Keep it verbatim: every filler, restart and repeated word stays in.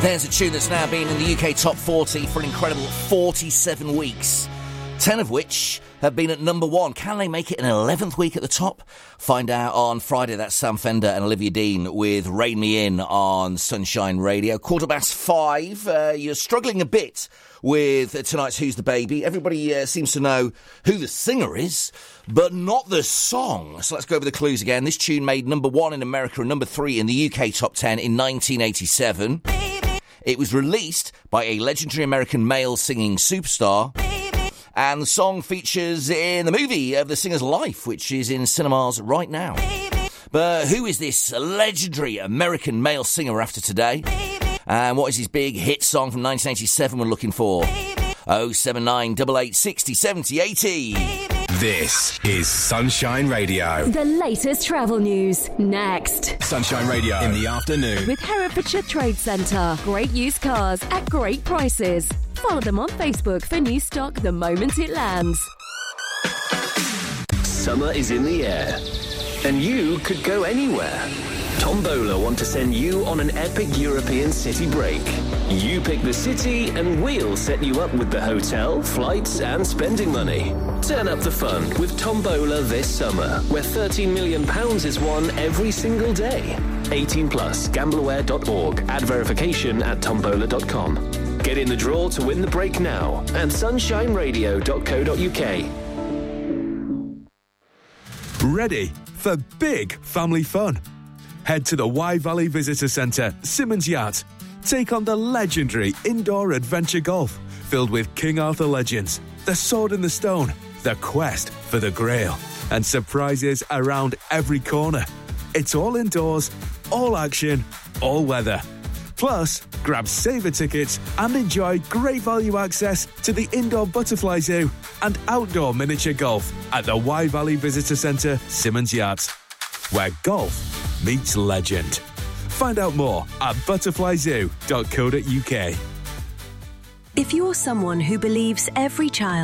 There's a tune that's now been in the U K top forty for an incredible forty-seven weeks, ten of which have been at number one. Can they make it an eleventh week at the top? Find out on Friday. That's Sam Fender and Olivia Dean with Rain Me In on Sunshine Radio. Quarter past five. Uh, you're struggling a bit with tonight's Who's the Baby. Everybody uh, seems to know who the singer is, but not the song. So let's go over the clues again. This tune made number one in America and number three in the U K top ten in nineteen eighty-seven. Baby. It was released by a legendary American male singing superstar. Baby. And the song features in the movie of the singer's life, which is in cinemas right now. Baby. But who is this legendary American male singer we're after today? Baby. And what is his big hit song from nineteen eighty-seven we're looking for? oh seven nine, eight eight six oh, seven oh eight oh. This is Sunshine Radio. The latest travel news, next. Sunshine Radio in the afternoon. With Herefordshire Trade Centre. Great used cars at great prices. Follow them on Facebook for new stock the moment it lands. Summer is in the air, and you could go anywhere. Tombola want to send you on an epic European city break. You pick the city and we'll set you up with the hotel, flights and spending money. Turn up the fun with Tombola this summer, where thirteen million pounds is won every single day. eighteen plus, gambleware dot org. Add verification at tombola dot com. Get in the draw to win the break now at sunshine radio dot co dot uk. Ready for big family fun? Head to the Wye Valley Visitor Centre, Simmons Yacht. Take on the legendary indoor adventure golf, filled with King Arthur legends, the Sword in the Stone, the quest for the Grail, and surprises around every corner. It's all indoors, all action, all weather. Plus, grab saver tickets and enjoy great value access to the indoor butterfly zoo and outdoor miniature golf at the Wye Valley Visitor Centre, Simmons Yacht, where golf meets legend. Find out more at butterfly zoo dot co dot uk. If you're someone who believes every child